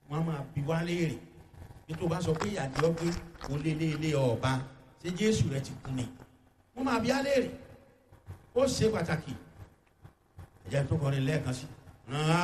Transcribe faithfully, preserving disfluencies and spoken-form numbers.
wọ́n máa bi wá léèrè bí tó bá sọ pé ìyàdí ọgbẹ́ kò lé lé lé ọba ṣé Jésù rẹ ti kú ni wọ́n máa bi á léèrè ó ṣe pàtàkì ẹ̀jẹ̀ tó kọrin lẹ́ẹ̀kan sí.